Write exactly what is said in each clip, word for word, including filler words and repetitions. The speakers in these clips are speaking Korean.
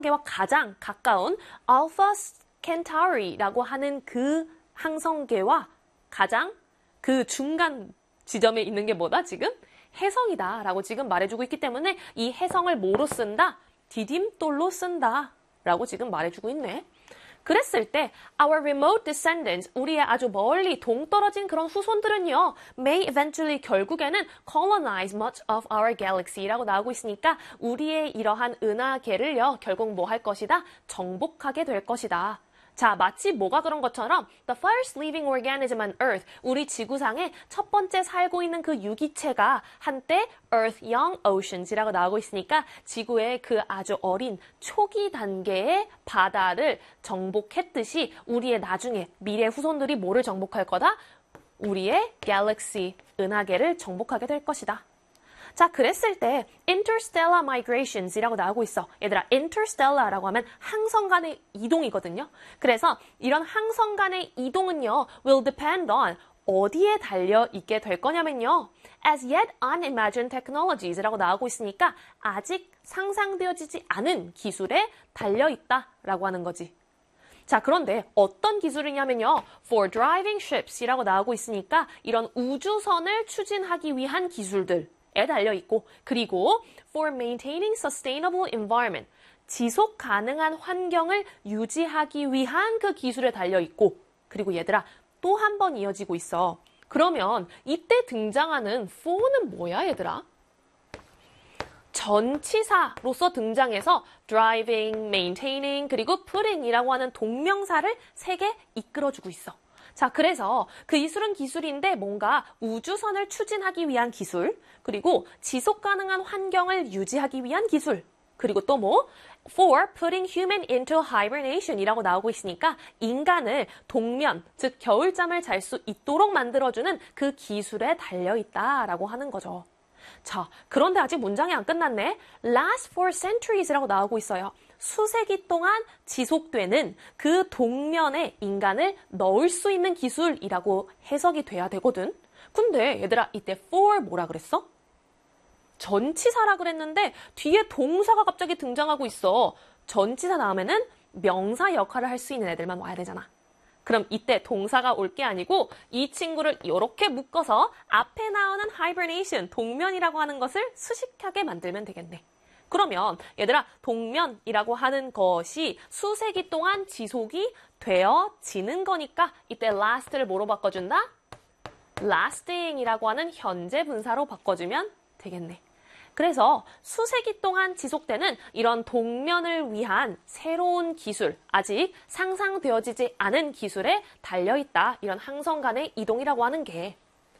계와 가장 가까운 Alpha Centauri라고 하는 그 항성계와 가장 그 중간 지점에 있는 게 뭐다 지금? 혜성이다 라고 지금 말해주고 있기 때문에 이 혜성을 뭐로 쓴다? 디딤돌로 쓴다 라고 지금 말해주고 있네. 그랬을 때 our remote descendants, 우리의 아주 멀리 동떨어진 그런 후손들은요, may eventually 결국에는 colonize much of our galaxy라고 나오고 있으니까 우리의 이러한 은하계를요, 결국 뭐 할 것이다? 정복하게 될 것이다. 자, 마치 뭐가 그런 것처럼 the first living organism on Earth, 우리 지구상에 첫 번째 살고 있는 그 유기체가 한때 Earth Young Oceans이라고 나오고 있으니까 지구의 그 아주 어린 초기 단계의 바다를 정복했듯이 우리의 나중에 미래 후손들이 뭐를 정복할 거다? 우리의 갤럭시, 은하계를 정복하게 될 것이다. 자, 그랬을 때 interstellar migrations이라고 나오고 있어. 얘들아, interstellar라고 하면 항성 간의 이동이거든요. 그래서 이런 항성 간의 이동은요, will depend on 어디에 달려 있게 될 거냐면요, as yet unimagined technologies라고 나오고 있으니까 아직 상상되어지지 않은 기술에 달려 있다라고 하는 거지. 자, 그런데 어떤 기술이냐면요, for driving ships이라고 나오고 있으니까 이런 우주선을 추진하기 위한 기술들 에 달려있고, 그리고 for maintaining sustainable environment, 지속 가능한 환경을 유지하기 위한 그 기술에 달려있고, 그리고 얘들아, 또 한 번 이어지고 있어. 그러면 이때 등장하는 for는 뭐야, 얘들아? 전치사로서 등장해서 driving, maintaining, 그리고 putting이라고 하는 동명사를 세 개 이끌어주고 있어. 자, 그래서 그 기술은 기술인데 뭔가 우주선을 추진하기 위한 기술, 그리고 지속 가능한 환경을 유지하기 위한 기술, 그리고 또 뭐? for putting human into hibernation이라고 나오고 있으니까 인간을 동면, 즉 겨울잠을 잘 수 있도록 만들어주는 그 기술에 달려있다라고 하는 거죠. 자, 그런데 아직 문장이 안 끝났네. last for centuries라고 나오고 있어요. 수세기 동안 지속되는 그 동면에 인간을 넣을 수 있는 기술이라고 해석이 돼야 되거든. 근데 얘들아, 이때 for 뭐라 그랬어? 전치사라 그랬는데 뒤에 동사가 갑자기 등장하고 있어. 전치사 다음에는 명사 역할을 할 수 있는 애들만 와야 되잖아. 그럼 이때 동사가 올 게 아니고 이 친구를 이렇게 묶어서 앞에 나오는 hibernation, 동면이라고 하는 것을 수식하게 만들면 되겠네. 그러면 얘들아, 동면이라고 하는 것이 수세기 동안 지속이 되어지는 거니까 이때 last를 뭐로 바꿔준다? lasting이라고 하는 현재 분사로 바꿔주면 되겠네. 그래서 수세기 동안 지속되는 이런 동면을 위한 새로운 기술, 아직 상상되어지지 않은 기술에 달려있다. 이런 항성 간의 이동이라고 하는 게.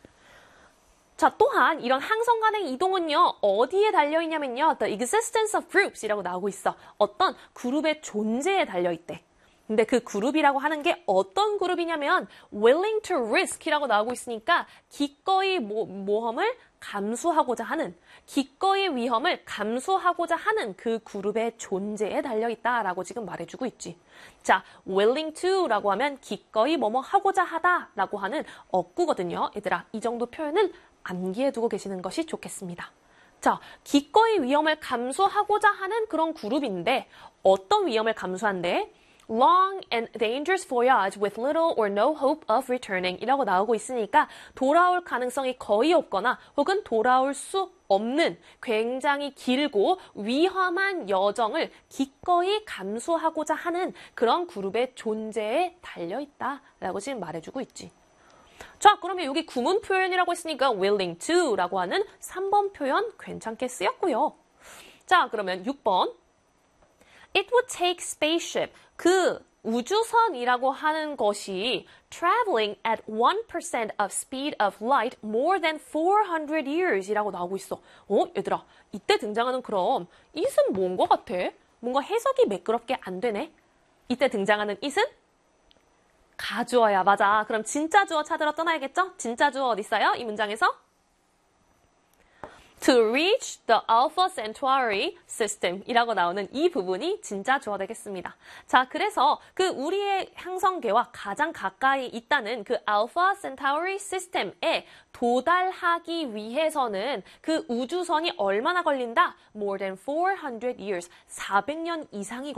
자, 또한 이런 항성 간의 이동은요, 어디에 달려있냐면요, the existence of groups이라고 나오고 있어. 어떤 그룹의 존재에 달려있대. 근데 그 그룹이라고 하는 게 어떤 그룹이냐면 willing to risk이라고 나오고 있으니까 기꺼이 모, 모험을 감수하고자 하는, 기꺼이 위험을 감수하고자 하는 그 그룹의 존재에 달려있다라고 지금 말해주고 있지. 자, willing to라고 하면 기꺼이 뭐뭐 하고자 하다라고 하는 어구거든요. 얘들아, 이 정도 표현은 암기해 두고 계시는 것이 좋겠습니다. 자, 기꺼이 위험을 감수하고자 하는 그런 그룹인데 어떤 위험을 감수한대? long and dangerous voyage with little or no hope of returning 이라고 나오고 있으니까 돌아올 가능성이 거의 없거나 혹은 돌아올 수 없는 굉장히 길고 위험한 여정을 기꺼이 감수하고자 하는 그런 그룹의 존재에 달려있다라고 지금 말해주고 있지. 자, 그러면 여기 구문 표현이라고 했으니까 willing to라고 하는 삼 번 표현 괜찮게 쓰였고요. 자, 그러면 육 번. It would take spaceship. 그 우주선이라고 하는 것이 traveling at one percent of speed of light more than four hundred years 이라고 나오고 있어. 어? 얘들아, 이때 등장하는 그럼 it은 뭔 것 같아? 뭔가 해석이 매끄럽게 안 되네. 이때 등장하는 it은 가주어야. 맞아. 그럼 진짜 주어 찾으러 떠나야겠죠? 진짜 주어 어디 있어요? 이 문장에서? To reach the Alpha Centauri system 이라고 나오는 이 부분이 진짜 주어 되겠습니다. 자, 그래서 그 우리의 항성계와 가장 가까이 있다는 그 Alpha Centauri system에 도달하기 위해서는 그 우주선이 얼마나 걸린다? More than four hundred years, 사백 년 이상이